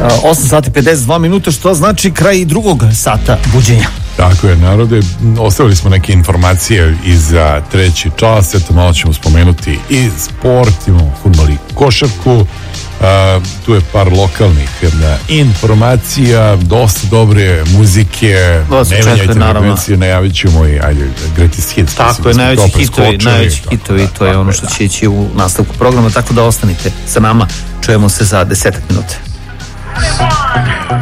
8 sati 52 minuta, što znači kraj drugog sata buđenja. Tako je, narode, ostavili smo neke informacije i za treći čas, eto malo ćemo spomenuti i sport, imamo fudbal i košarku, tu je par lokalnih informacija, dosta dobre muzike, ne menjajte frekvencije, najavit ćemo i greatest hits. Tako je, najveći hitovi, to je ono što će ići u nastavku programa, tako da ostanite sa nama, čujemo se za 10 minuta.